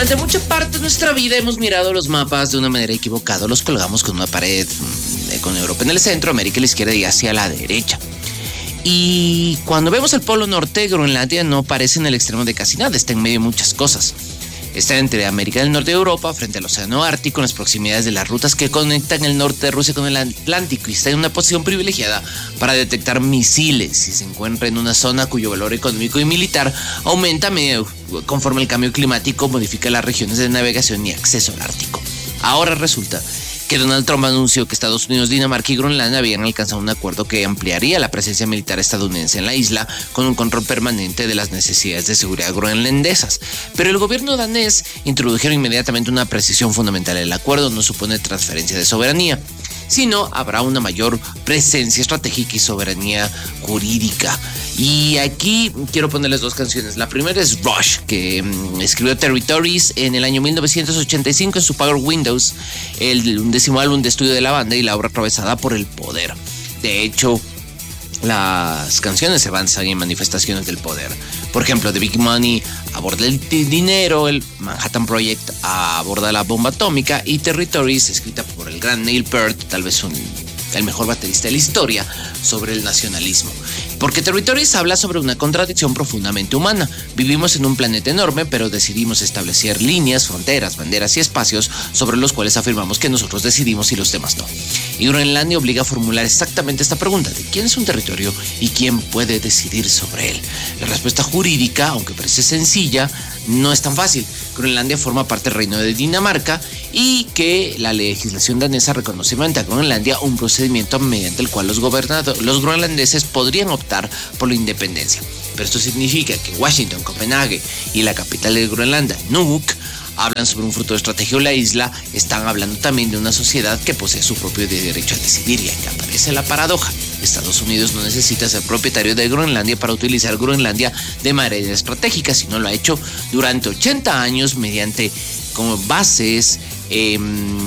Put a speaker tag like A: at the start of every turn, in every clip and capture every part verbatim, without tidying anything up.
A: Durante mucha parte de nuestra vida hemos mirado los mapas de una manera equivocada. Los colgamos con una pared, con Europa en el centro, América a la izquierda y Asia a la derecha. Y cuando vemos el Polo Norte, Groenlandia no aparece en el extremo de casi nada, está en medio de muchas cosas. Está entre América del Norte y Europa, frente al Océano Ártico, en las proximidades de las rutas que conectan el norte de Rusia con el Atlántico, y está en una posición privilegiada para detectar misiles, y se encuentra en una zona cuyo valor económico y militar aumenta medio, conforme el cambio climático modifica las regiones de navegación y acceso al Ártico. Ahora resulta que Donald Trump anunció que Estados Unidos, Dinamarca y Groenlandia habían alcanzado un acuerdo que ampliaría la presencia militar estadounidense en la isla con un control permanente de las necesidades de seguridad groenlandesas. Pero el gobierno danés introdujeron inmediatamente una precisión fundamental: el acuerdo no supone transferencia de soberanía, sino habrá una mayor presencia estratégica y soberanía jurídica. Y aquí quiero ponerles dos canciones. La primera es Rush, que um, escribió Territories en el año mil novecientos ochenta y cinco en su Power Windows, el undécimo álbum de estudio de la banda y la obra atravesada por el poder. De hecho, las canciones se basan en manifestaciones del poder. Por ejemplo, The Big Money aborda el dinero, el Manhattan Project aborda la bomba atómica y Territories, escrita por el gran Neil Peart, tal vez un, el mejor baterista de la historia, sobre el nacionalismo. Porque Territories habla sobre una contradicción profundamente humana. Vivimos en un planeta enorme, pero decidimos establecer líneas, fronteras, banderas y espacios sobre los cuales afirmamos que nosotros decidimos y los demás no. Y Groenlandia obliga a formular exactamente esta pregunta: ¿de quién es un territorio y quién puede decidir sobre él? La respuesta jurídica, aunque parece sencilla, no es tan fácil. Groenlandia forma parte del Reino de Dinamarca y que la legislación danesa reconoce a Groenlandia un procedimiento mediante el cual los gobernadores, los groenlandeses podrían optar por la independencia. Pero esto significa que Washington, Copenhague y la capital de Groenlandia, Nuuk, hablan sobre un fruto de estrategia de la isla, están hablando también de una sociedad que posee su propio derecho a decidir, y aquí aparece la paradoja. Estados Unidos no necesita ser propietario de Groenlandia para utilizar Groenlandia de manera estratégica, sino lo ha hecho durante ochenta años mediante como bases, eh,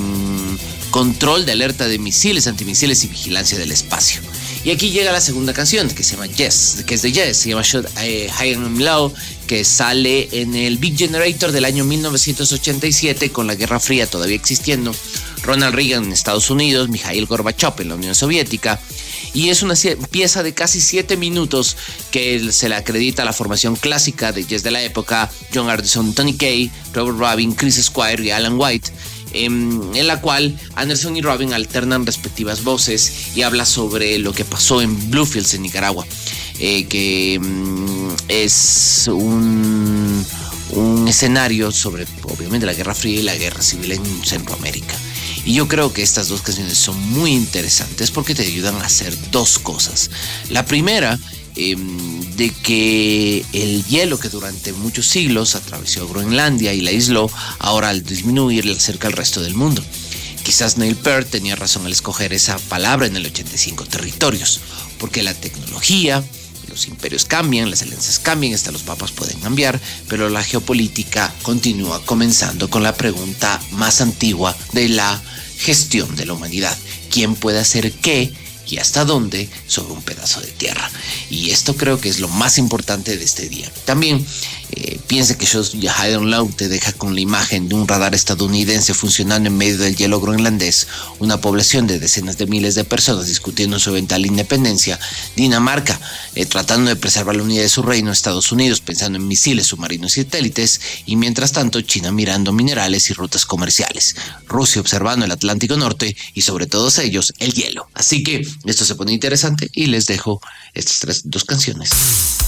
A: control de alerta de misiles, antimisiles y vigilancia del espacio. Y aquí llega la segunda canción, que se llama Yes, que es de Yes, se llama Should I High and Low, que sale en el Big Generator del año mil novecientos ochenta y siete, con la Guerra Fría todavía existiendo, Ronald Reagan en Estados Unidos, Mikhail Gorbachev en la Unión Soviética, y es una pieza de casi siete minutos que se le acredita a la formación clásica de Yes de la época: John Anderson, Tony Kaye, Robert Rubin, Chris Squire y Alan White, en la cual Anderson y Rubin alternan respectivas voces y habla sobre lo que pasó en Bluefields, en Nicaragua, eh, que um, es un, un escenario sobre, obviamente, la Guerra Fría y la Guerra Civil en Centroamérica. Y yo creo que estas dos canciones son muy interesantes porque te ayudan a hacer dos cosas. La primera, eh, de que el hielo que durante muchos siglos atravesó Groenlandia y la aisló, ahora al disminuir le acerca al resto del mundo. Quizás Neil Peart tenía razón al escoger esa palabra en el ochenta y cinco, territorios, porque la tecnología, los imperios cambian, las alianzas cambian, hasta los papas pueden cambiar, pero la geopolítica continúa, comenzando con la pregunta más antigua de la gestión de la humanidad: ¿quién puede hacer qué y hasta dónde sobre un pedazo de tierra? Y esto creo que es lo más importante de este día. También eh, piense que Shows Ya High and Low te deja con la imagen de un radar estadounidense funcionando en medio del hielo groenlandés, una población de decenas de miles de personas discutiendo su eventual independencia, Dinamarca eh, tratando de preservar la unidad de su reino, Estados Unidos pensando en misiles, submarinos y satélites, y mientras tanto China mirando minerales y rutas comerciales, Rusia observando el Atlántico Norte y sobre todos ellos el hielo. Así que esto se pone interesante y les dejo estas tres, dos canciones.